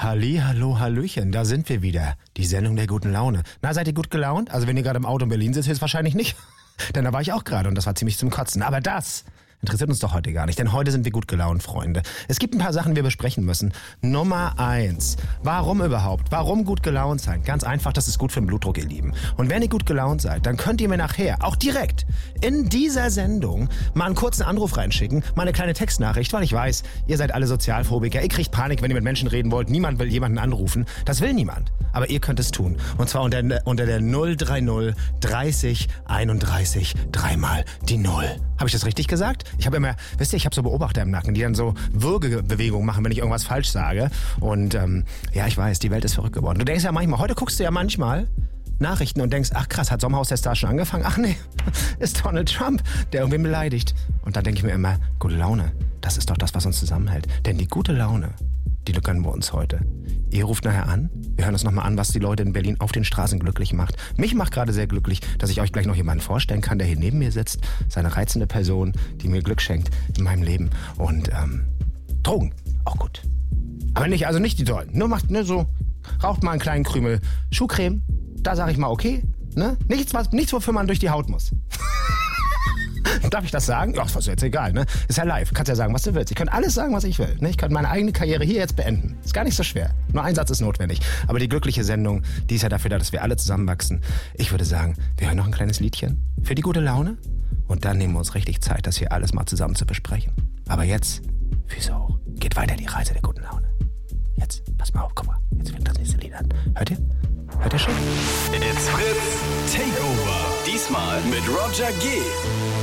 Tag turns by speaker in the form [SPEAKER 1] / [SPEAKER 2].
[SPEAKER 1] Halli, hallo, hallöchen, da sind wir wieder. Die Sendung der guten Laune. Na, seid ihr gut gelaunt? Also wenn ihr gerade im Auto in Berlin sitzt, höchstwahrscheinlich nicht. Denn da war ich auch gerade und das war ziemlich zum Kotzen. Aber das interessiert uns doch heute gar nicht, denn heute sind wir gut gelaunt, Freunde. Es gibt ein paar Sachen, die wir besprechen müssen. Nummer 1. Warum überhaupt? Warum gut gelaunt sein? Ganz einfach, das ist gut für den Blutdruck, ihr Lieben. Und wenn ihr gut gelaunt seid, dann könnt ihr mir nachher, auch direkt, in dieser Sendung mal einen kurzen Anruf reinschicken, mal eine kleine Textnachricht, weil ich weiß, ihr seid alle Sozialphobiker, ihr kriegt Panik, wenn ihr mit Menschen reden wollt, niemand will jemanden anrufen. Das will niemand. Aber ihr könnt es tun. Und zwar unter der 030 30 31 dreimal die 0. Habe ich das richtig gesagt? Ich habe immer, wisst ihr, ich habe so Beobachter im Nacken, die dann so Würgebewegungen machen, wenn ich irgendwas falsch sage. Und ja, ich weiß, die Welt ist verrückt geworden. Du denkst ja manchmal, heute guckst du ja manchmal Nachrichten und denkst, ach krass, hat Sommerhaus der Star schon angefangen? Ach nee, ist Donald Trump, der irgendwen beleidigt. Und dann denke ich mir immer, gute Laune, das ist doch das, was uns zusammenhält. Denn die gute Laune, die gönnen wir uns heute. Ihr ruft nachher an, wir hören uns nochmal an, was die Leute in Berlin auf den Straßen glücklich macht. Mich macht gerade sehr glücklich, dass ich euch gleich noch jemanden vorstellen kann, der hier neben mir sitzt. Seine reizende Person, die mir Glück schenkt in meinem Leben. Und Drogen, auch gut. Aber nicht, also nicht die Dollen. Nur macht, ne, so, raucht mal einen kleinen Krümel Schuhcreme. Da sage ich mal okay, ne? Nichts, wofür man durch die Haut muss. Darf ich das sagen? Ja, das ist jetzt egal, ne? Ist ja live. Kannst ja sagen, was du willst. Ich kann alles sagen, was ich will. Ne? Ich kann meine eigene Karriere hier jetzt beenden. Ist gar nicht so schwer. Nur ein Satz ist notwendig. Aber die glückliche Sendung, die ist ja dafür da, dass wir alle zusammenwachsen. Ich würde sagen, wir hören noch ein kleines Liedchen für die gute Laune. Und dann nehmen wir uns richtig Zeit, das hier alles mal zusammen zu besprechen. Aber jetzt, Füße hoch. Geht weiter die Reise der guten Laune. Jetzt, pass mal auf, guck mal. Jetzt fängt das nächste Lied an. Hört ihr? Hört ihr schon?
[SPEAKER 2] It's Fritz Takeover. Diesmal mit Roger G.